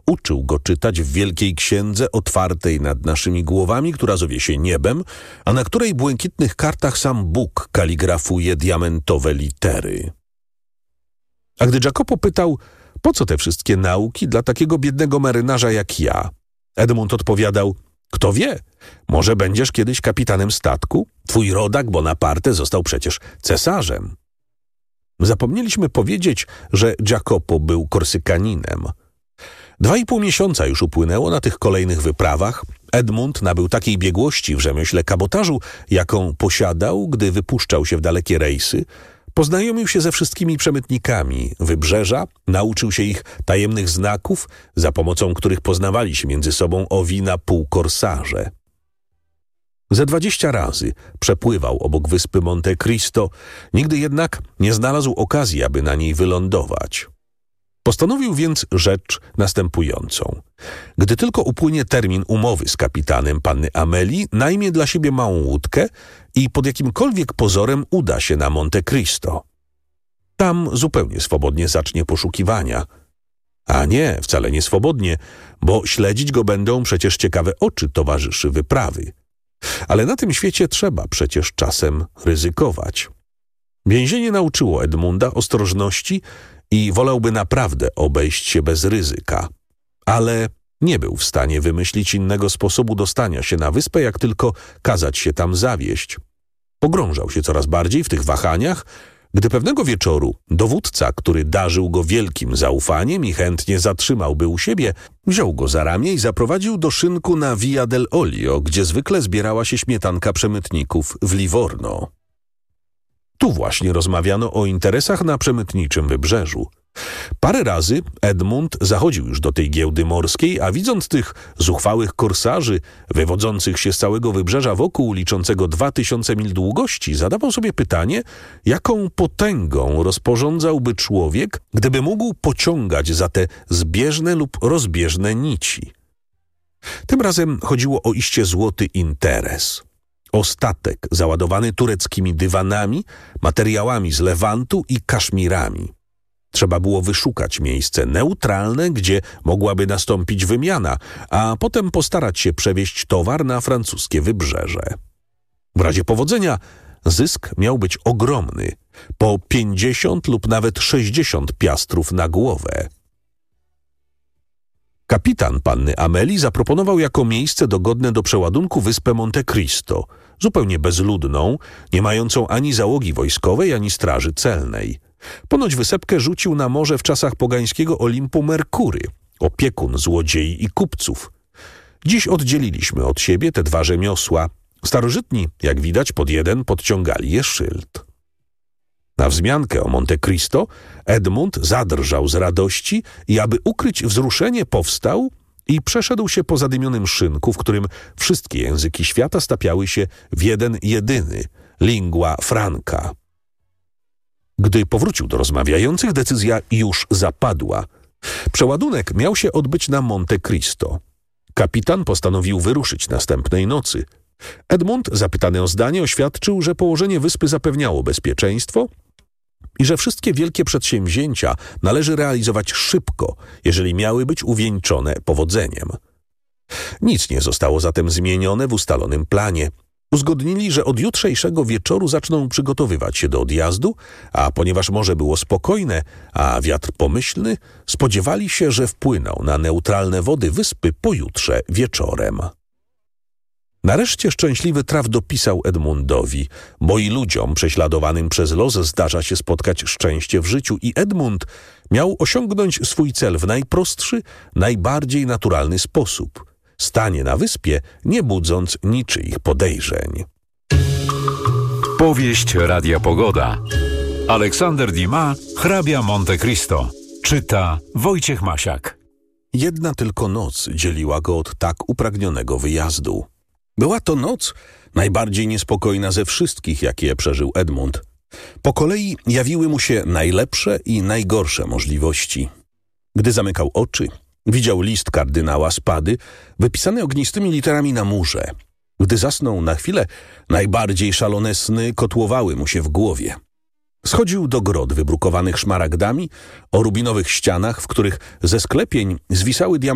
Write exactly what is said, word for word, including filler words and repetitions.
uczył go czytać w wielkiej księdze otwartej nad naszymi głowami, która zowie się niebem, a na której błękitnych kartach sam Bóg kaligrafuje diamentowe litery. A gdy Jacopo pytał, po co te wszystkie nauki dla takiego biednego marynarza jak ja, Edmund odpowiadał, kto wie, może będziesz kiedyś kapitanem statku? Twój rodak Bonaparte został przecież cesarzem. Zapomnieliśmy powiedzieć, że Jacopo był Korsykaninem. Dwa i pół miesiąca już upłynęło na tych kolejnych wyprawach. Edmund nabył takiej biegłości w rzemiośle kabotażu, jaką posiadał, gdy wypuszczał się w dalekie rejsy. Poznajomił się ze wszystkimi przemytnikami wybrzeża, nauczył się ich tajemnych znaków, za pomocą których poznawali się między sobą owi na półkorsarze. Ze dwadzieścia razy przepływał obok wyspy Monte Cristo, nigdy jednak nie znalazł okazji, aby na niej wylądować. Postanowił więc rzecz następującą. Gdy tylko upłynie termin umowy z kapitanem panny Amelii, najmie dla siebie małą łódkę i pod jakimkolwiek pozorem uda się na Monte Cristo. Tam zupełnie swobodnie zacznie poszukiwania. A nie, wcale nie swobodnie, bo śledzić go będą przecież ciekawe oczy towarzyszy wyprawy. Ale na tym świecie trzeba przecież czasem ryzykować. Więzienie nauczyło Edmunda ostrożności i wolałby naprawdę obejść się bez ryzyka. Ale nie był w stanie wymyślić innego sposobu dostania się na wyspę, jak tylko kazać się tam zawieść. Pogrążał się coraz bardziej w tych wahaniach, gdy pewnego wieczoru dowódca, który darzył go wielkim zaufaniem i chętnie zatrzymałby u siebie, wziął go za ramię i zaprowadził do szynku na Via del Olio, gdzie zwykle zbierała się śmietanka przemytników w Livorno. Tu właśnie rozmawiano o interesach na przemytniczym wybrzeżu. Parę razy Edmund zachodził już do tej giełdy morskiej, a widząc tych zuchwałych korsarzy wywodzących się z całego wybrzeża wokół, liczącego dwa tysiące mil długości, zadawał sobie pytanie, jaką potęgą rozporządzałby człowiek, gdyby mógł pociągać za te zbieżne lub rozbieżne nici. Tym razem chodziło o iście złoty interes. O statek załadowany tureckimi dywanami, materiałami z Lewantu i kaszmirami. Trzeba było wyszukać miejsce neutralne, gdzie mogłaby nastąpić wymiana, a potem postarać się przewieźć towar na francuskie wybrzeże. W razie powodzenia zysk miał być ogromny, po pięćdziesiąt lub nawet sześćdziesiąt piastrów na głowę. Kapitan panny Amelii zaproponował jako miejsce dogodne do przeładunku wyspę Monte Cristo, zupełnie bezludną, nie mającą ani załogi wojskowej, ani straży celnej. Ponoć wysepkę rzucił na morze w czasach pogańskiego Olimpu Merkury, opiekun złodziei i kupców. Dziś oddzieliliśmy od siebie te dwa rzemiosła. Starożytni, jak widać, pod jeden podciągali je szyld. Na wzmiankę o Monte Cristo Edmund zadrżał z radości i aby ukryć wzruszenie powstał i przeszedł się po zadymionym szynku, w którym wszystkie języki świata stapiały się w jeden jedyny, lingua franca. Gdy powrócił do rozmawiających, decyzja już zapadła. Przeładunek miał się odbyć na Monte Cristo. Kapitan postanowił wyruszyć następnej nocy. Edmund, zapytany o zdanie, oświadczył, że położenie wyspy zapewniało bezpieczeństwo i że wszystkie wielkie przedsięwzięcia należy realizować szybko, jeżeli miały być uwieńczone powodzeniem. Nic nie zostało zatem zmienione w ustalonym planie. Uzgodnili, że od jutrzejszego wieczoru zaczną przygotowywać się do odjazdu, a ponieważ morze było spokojne, a wiatr pomyślny, spodziewali się, że wpłyną na neutralne wody wyspy pojutrze wieczorem. Nareszcie szczęśliwy traf dopisał Edmundowi, bo i ludziom prześladowanym przez los zdarza się spotkać szczęście w życiu i Edmund miał osiągnąć swój cel w najprostszy, najbardziej naturalny sposób. Stanie na wyspie, nie budząc niczyich podejrzeń. Powieść Radia Pogoda. Aleksander Dumas, hrabia Monte Cristo. Czyta Wojciech Masiak. Jedna tylko noc dzieliła go od tak upragnionego wyjazdu. Była to noc najbardziej niespokojna ze wszystkich, jakie przeżył Edmund. Po kolei jawiły mu się najlepsze i najgorsze możliwości. Gdy zamykał oczy, widział list kardynała Spady, wypisany ognistymi literami na murze. Gdy zasnął na chwilę, najbardziej szalone sny kotłowały mu się w głowie. Schodził do grot wybrukowanych szmaragdami, o rubinowych ścianach, w których ze sklepień zwisały diamenty